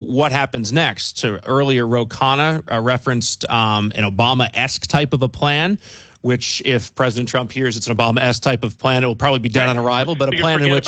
what happens next? So earlier, Ro Khanna referenced an Obama-esque type of a plan, which if President Trump hears it's an Obama-esque type of plan, it will probably be done on arrival, but a plan in which...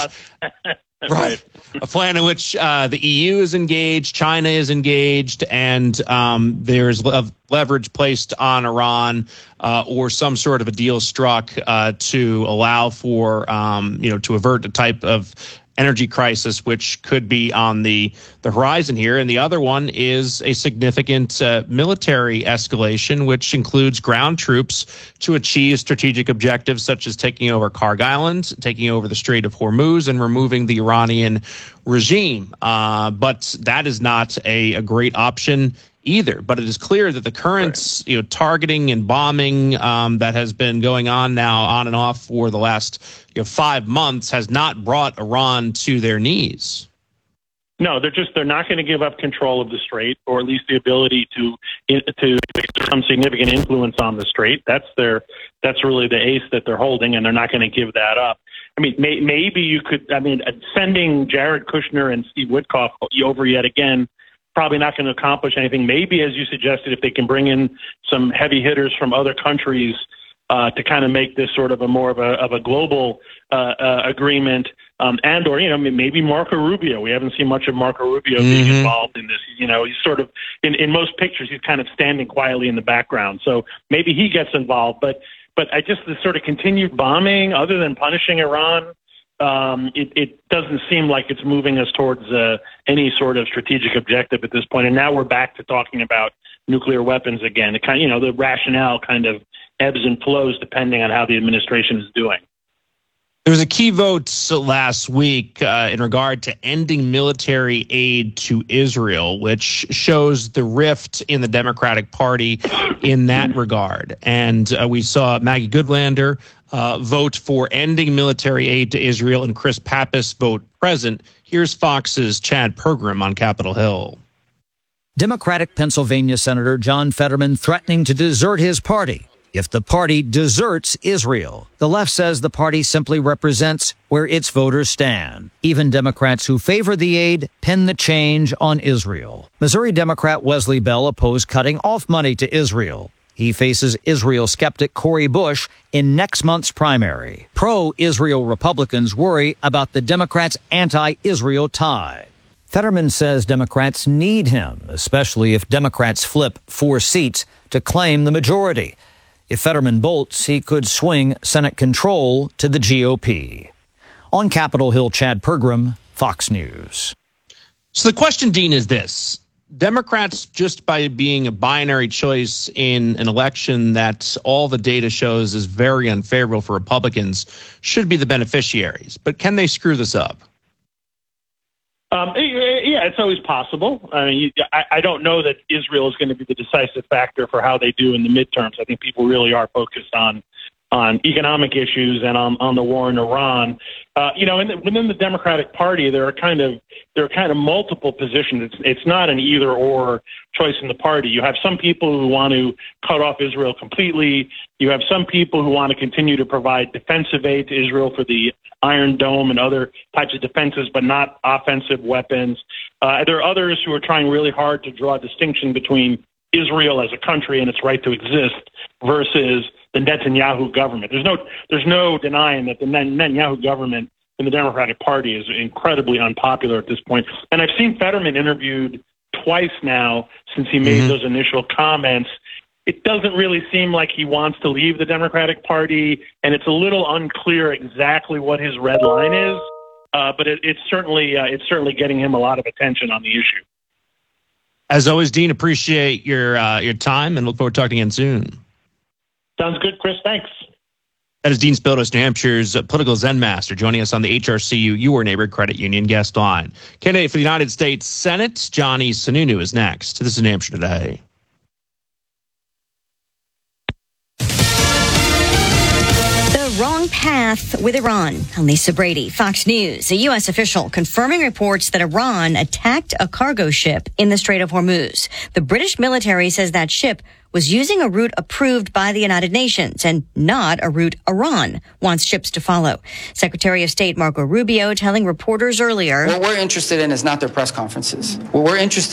Right. A plan in which the EU is engaged, China is engaged, and there's leverage placed on Iran or some sort of a deal struck to allow for, to avert a type of energy crisis, which could be on the horizon here. And the other one is a significant military escalation, which includes ground troops to achieve strategic objectives such as taking over Karg Island, taking over the Strait of Hormuz, and removing the Iranian regime. But that is not a great option either. But it is clear that the current targeting and bombing that has been going on now on and off for the last 5 months has not brought Iran to their knees. No, they're not going to give up control of the strait, or at least the ability to exert some significant influence on the strait. That's really the ace that they're holding, and they're not going to give that up. I mean, maybe you could. I mean, sending Jared Kushner and Steve Witkoff over yet again, probably not going to accomplish anything. Maybe, as you suggested, if they can bring in some heavy hitters from other countries to kind of make this sort of a more of a global agreement, and or maybe Marco Rubio. We haven't seen much of Marco Rubio being involved in this. He's sort of in most pictures he's kind of standing quietly in the background. So maybe he gets involved. But I just the sort of continued bombing, other than punishing Iran. It doesn't seem like it's moving us towards any sort of strategic objective at this point. And now we're back to talking about nuclear weapons again. It kind of, the rationale kind of ebbs and flows depending on how the administration is doing. There was a key vote last week in regard to ending military aid to Israel, which shows the rift in the Democratic Party in that regard. And we saw Maggie Goodlander vote for ending military aid to Israel, and Chris Pappas vote present. Here's Fox's Chad Pergram on Capitol Hill. Democratic Pennsylvania Senator John Fetterman threatening to desert his party if the party deserts Israel. The left says the party simply represents where its voters stand. Even Democrats who favor the aid pin the change on Israel. Missouri Democrat Wesley Bell opposed cutting off money to Israel. He faces Israel skeptic Cori Bush in next month's primary. Pro-Israel Republicans worry about the Democrats' anti-Israel tide. Fetterman says Democrats need him, especially if Democrats flip 4 seats to claim the majority. If Fetterman bolts, he could swing Senate control to the GOP. On Capitol Hill, Chad Pergram, Fox News. So the question, Dean, is this. Democrats, just by being a binary choice in an election that all the data shows is very unfavorable for Republicans, should be the beneficiaries. But can they screw this up? Yeah, it's always possible. I mean, I don't know that Israel is going to be the decisive factor for how they do in the midterms. I think people really are focused on economic issues and on the war in Iran. Within the Democratic Party, there are kind of multiple positions. It's not an either or choice in the party. You have some people who want to cut off Israel completely. You have some people who want to continue to provide defensive aid to Israel for the Iron Dome and other types of defenses, but not offensive weapons. There are others who are trying really hard to draw a distinction between Israel as a country and its right to exist versus the Netanyahu government. There's no denying that the Netanyahu government in the Democratic Party is incredibly unpopular at this point. And I've seen Fetterman interviewed twice now since he made those initial comments. It doesn't really seem like he wants to leave the Democratic Party, and it's a little unclear exactly what his red line is. But it's certainly getting him a lot of attention on the issue. As always, Dean, appreciate your time and look forward to talking again soon. Sounds good, Chris. Thanks. That is Dean Spildos, New Hampshire's political Zen master, joining us on the HRCU, your neighborhood credit union guest line. Candidate for the United States Senate, Johnny Sununu, is next. This is New Hampshire Today. Wrong path with Iran. I'm Lisa Brady, Fox News. A U.S. official confirming reports that Iran attacked a cargo ship in the Strait of Hormuz. The British military says that ship was using a route approved by the United Nations and not a route Iran wants ships to follow. Secretary of State Marco Rubio telling reporters earlier, what we're interested in is not their press conferences. What we're interested